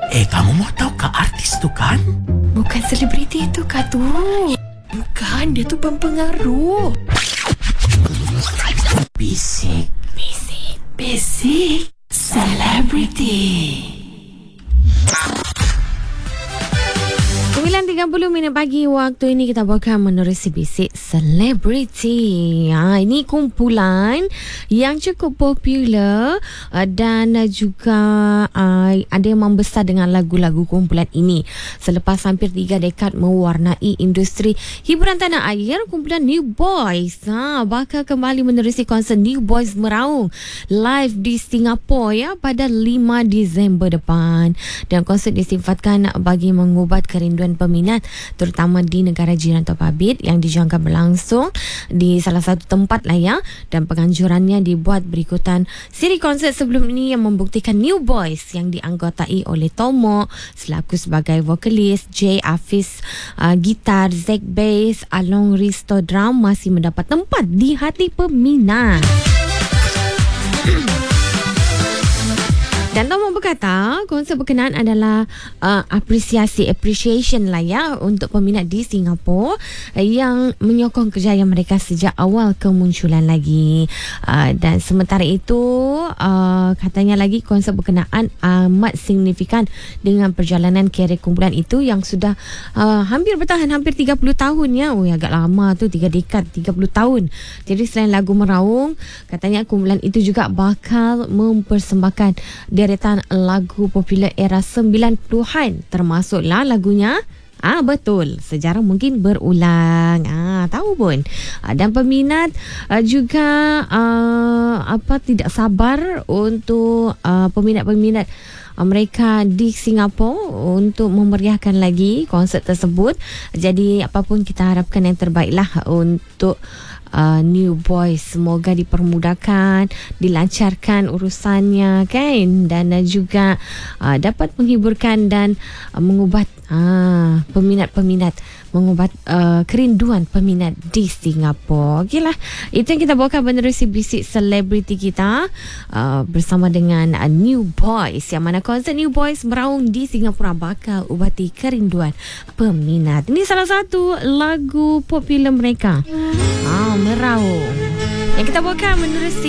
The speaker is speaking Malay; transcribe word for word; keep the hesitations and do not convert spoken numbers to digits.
Eh, kamu mau tahu ke artis tu kan? Bukan selebriti itu kah tu? Bukan, dia tu pempengaruh. Bisik. Bisik. Bisik. Selebriti. sembilan tiga puluh minit pagi waktu ini kita bakal menerusi bisik selebriti. Ha, ini kumpulan yang cukup popular uh, dan juga uh, ada yang membesar dengan lagu-lagu kumpulan ini. Selepas hampir tiga dekad mewarnai industri hiburan tanah air, kumpulan New Boys ha, bakal kembali menerusi konsert New Boys Meraung live di Singapura ya pada lima Disember depan. Dan konsert disifatkan bagi mengubat kerinduan peminat terutama di negara jiran terbabit yang dijangka berlangsung di salah satu tempat lah ya, dan penganjurannya dibuat berikutan siri konsert sebelum ini yang membuktikan New Boys yang dianggotai oleh Tomo selaku sebagai vokalis, Jay Hafiz uh, gitar, Zack bass, Along Risto drum masih mendapat tempat di hati peminat. Dan Tomo berkata konsert berkenaan adalah uh, apresiasi appreciation lah ya untuk peminat di Singapura uh, yang menyokong kejayaan mereka sejak awal kemunculan lagi. Uh, dan sementara itu uh, katanya lagi konsert berkenaan amat signifikan dengan perjalanan kerjaya kumpulan itu yang sudah uh, hampir bertahan hampir tiga puluh tahun ya. Oh, agak lama tu, tiga dekad, tiga puluh tahun. Jadi selain lagu Meraung, katanya kumpulan itu juga bakal mempersembahkan deretan lagu popular era sembilan puluhan termasuklah lagunya Ah betul, sejarah mungkin berulang. Ah tahu pun. Ah, dan peminat ah, juga ah, apa tidak sabar untuk ah, peminat-peminat ah, mereka di Singapura untuk memeriahkan lagi konsert tersebut. Jadi apapun kita harapkan yang terbaiklah untuk Uh, New Boys, semoga dipermudahkan, dilancarkan urusannya kan, dan uh, juga uh, dapat menghiburkan dan uh, mengubat uh, peminat-peminat, mengubat uh, kerinduan peminat di Singapura. Okeylah, itu yang kita bawakan menerusi bisik selebriti kita uh, bersama dengan uh, New Boys, yang mana konsert New Boys Meraung di Singapura bakal ubati kerinduan peminat. Ini salah satu lagu popular mereka, ah, Meraung, yang kita bawakan menerusi